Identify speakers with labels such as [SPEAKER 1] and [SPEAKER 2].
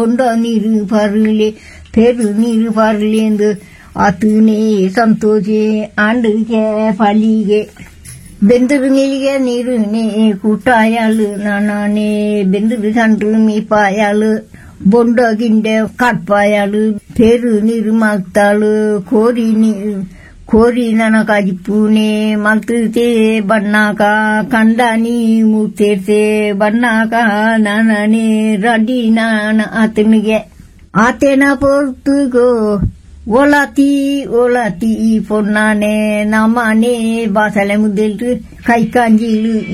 [SPEAKER 1] ಕೊಂಡ ನೀರು ಬರಲಿ ಪೆರು ನೀರು ಬರಲಿ ಎಂದು ಆತನೇ ಸಂತೋಷೆ ಆಂಡಿಗೆ ಪಾಲಿಗೆ ಬೆಂದರು ನೀಲಿಗೆ ನೀರು ನೇ ಕೂಟಾಯಾಳು ನಾನೇ ಬೆಂದರು ಕಂಡ್ರು ಮೀಪಾಯಾಳು ಬೊಂಡ ಗಿಂಡೆ ಕಾಟ್ಪಾಯಾಳು ಪೆರು ನೀರು ಮಾಗ್ತಾಳು ಕೋರಿ ನನಕಾಜಿ ಪೂನೆ ಮಲ್ತೇ ಬಣ್ಣಾಕ ಕಂಡಾನಿ ಮುತ್ತೇರ್ಸೆ ಬಣ್ಣಾಕ ನಾನೇ ರಡ್ಡಿ ನಾನ ಆತನಿಗೆ ಆತೇನ ಪೊರ್ತುಗೋ ಓಲಾತಿ ಪೊನ್ನಾನೆ ನಮ್ಮನೆ ಬಾಸಲೆ ಮುದ್ದೆಲ್ರು ಕೈ ಕಾಂಜಿಲು